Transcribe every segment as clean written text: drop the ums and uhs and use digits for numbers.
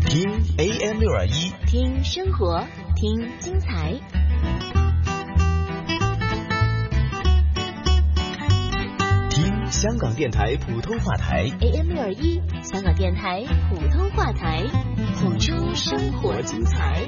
听 AM621， 听生活，听精彩。 听香港电台普通话台 AM621，香港电台普通话台，谱出生活精彩。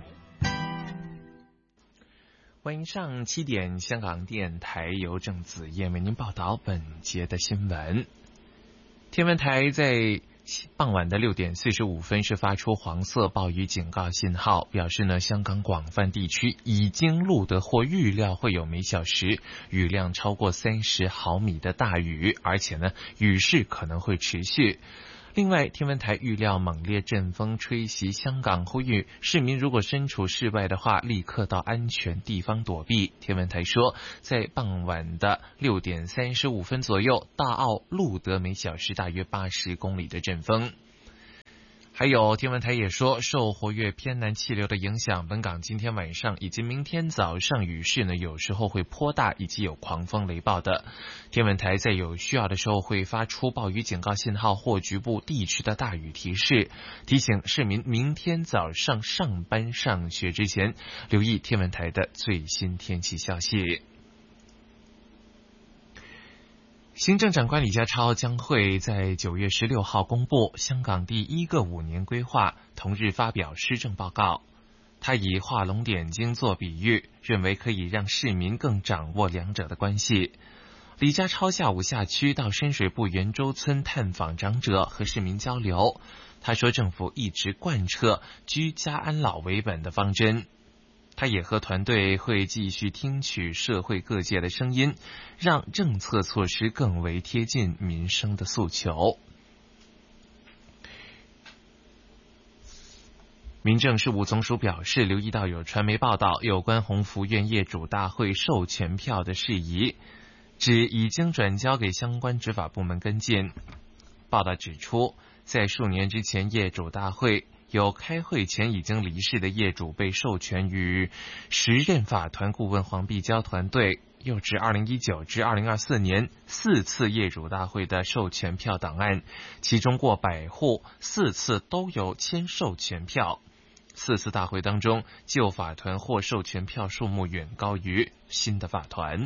欢迎上7点，香港电台由郑子燕为您报道本节的新闻。天文台在傍晚的6点45分是发出黄色暴雨警告信号，表示呢，香港广泛地区已经录得或预料会有每小时雨量超过30毫米的大雨，而且呢，雨势可能会持续。另外，天文台预料猛烈阵风吹袭香港，呼吁市民如果身处室外的话，立刻到安全地方躲避。天文台说，在傍晚的6点35分左右，大澳录得每小时大约80公里的阵风。还有天文台也说，受活跃偏南气流的影响，本港今天晚上以及明天早上雨势呢，有时候会颇大，以及有狂风雷暴的。天文台在有需要的时候会发出暴雨警告信号或局部地区的大雨提示，提醒市民明天早上上班上学之前留意天文台的最新天气消息。行政长官李家超将会在9月16号公布香港第1个5年规划，同日发表施政报告。他以画龙点睛做比喻，认为可以让市民更掌握两者的关系。李家超下午下区到深水埗圆洲村探访长者和市民交流，他说政府一直贯彻居家安老为本的方针。他也和团队会继续听取社会各界的声音，让政策措施更为贴近民生的诉求。民政事务总署表示，留意到有传媒报道有关鸿福苑业主大会授权票的事宜，指已经转交给相关执法部门跟进。报道指出，在数年之前，业主大会有开会前已经离世的业主被授权与时任法团顾问黄碧娇团队，又指2019至2024年4次业主大会的授权票档案，其中过100户4次都有签授权票。4次大会当中，旧法团获授权票数目远高于新的法团。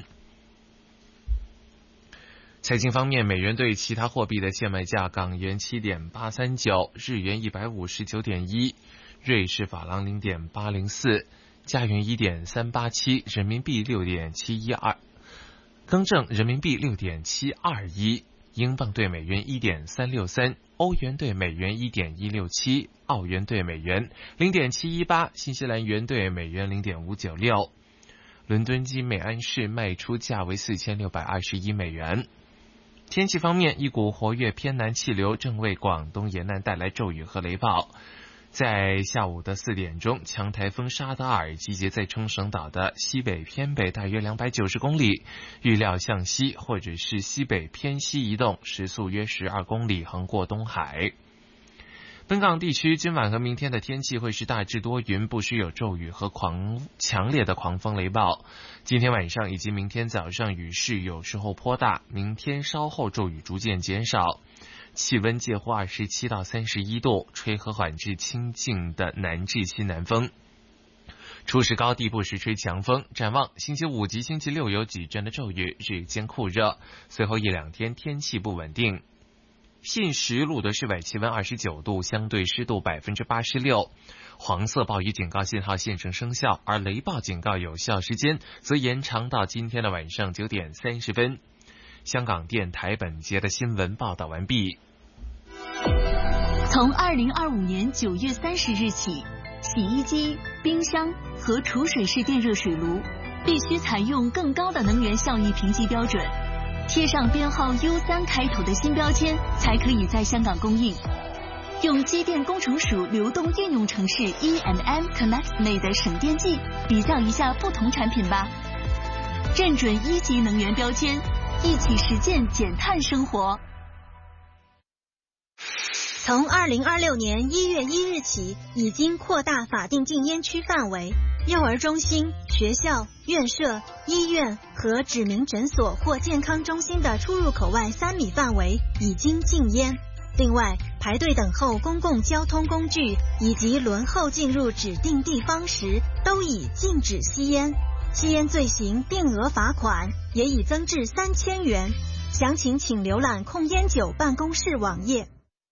财经方面，美元对其他货币的现卖价：港元7.839，日元159.1，瑞士法郎0.804，加元1.387，人民币6.712，更正人民币6.721，英镑对美元1.363，欧元对美元1.167，澳元对美元0.718，新西兰元对美元0.596。伦敦金每安士卖出价为4621美元。天气方面，一股活跃偏南气流正为广东沿岸带来骤雨和雷暴。在下午的4点钟，强台风沙达尔集结在冲绳岛的西北偏北大约290公里，预料向西或者是西北偏西移动，时速约12公里，横过东海。本港地区今晚和明天的天气会是大致多云，不时有骤雨和强烈的狂风雷暴。今天晚上以及明天早上雨势有时候颇大，明天稍后骤雨逐渐减少，气温介乎27到31度，吹和缓至清劲的南至西南风。初时高地不时吹强风，展望星期5及星期6有几阵的骤雨，日间酷热，随后1-2天天气不稳定。现时录得室外气温29度，相对湿度86%，黄色暴雨警告信号现正生效，而雷暴警告有效时间则延长到今天的晚上9点30分。香港电台本节的新闻报道完毕。 从2025年9月30日起，洗衣机、冰箱和储水式电热水炉必须采用更高的能源效益评级标准，贴上编号 U3 开头的新标签，才可以在香港供应。用机电工程署流动应用程式 E&M Connect 内的省电计比较一下不同产品吧，认准1级能源标签，一起实践减碳生活。 从2026年1月1日起，已经扩大法定禁烟区范围，幼儿中心、学校、院舍、医院和指明诊所或健康中心的出入口外3米范围已经禁烟。 另外，排队等候公共交通工具以及轮候进入指定地方时，都已禁止吸烟。吸烟罪行定额罚款也已增至3000元。详情请浏览控烟酒办公室网页。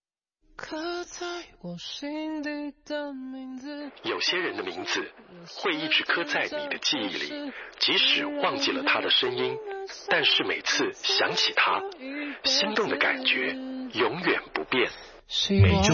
有些人的名字会一直刻在你的记忆里，即使忘记了他的声音，但是每次想起他，心动的感觉永远不变。每周